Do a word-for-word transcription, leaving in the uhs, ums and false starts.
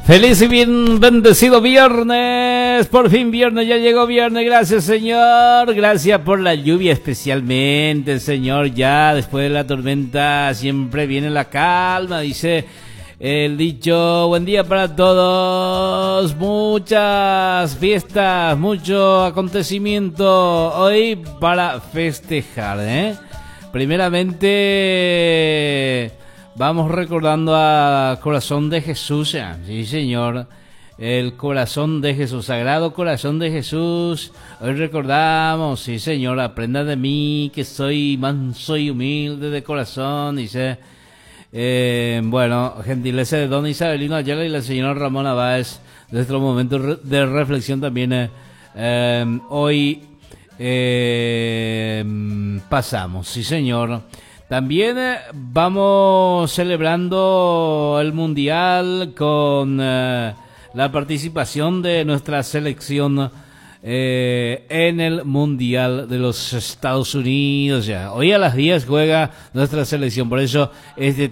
Feliz y bien bendecido viernes, por fin viernes, ya llegó viernes, gracias Señor, gracias por la lluvia especialmente Señor, ya después de la tormenta siempre viene la calma, dice el dicho. Buen día para todos, muchas fiestas, mucho acontecimiento hoy para festejar, ¿eh? Primeramente vamos recordando a Corazón de Jesús, sí Señor, el Corazón de Jesús, Sagrado Corazón de Jesús. Hoy recordamos, sí Señor, aprenda de mí que soy manso y humilde de corazón, dice. Eh, bueno, gentileza de Don Isabelino Ayala y la señora Ramona Báez, nuestro momento de reflexión también eh, eh, hoy eh, pasamos, sí Señor. También eh, vamos celebrando el Mundial con eh, la participación de nuestra selección eh, en el Mundial de los Estados Unidos. Ya. Hoy a las diez juega nuestra selección, por eso este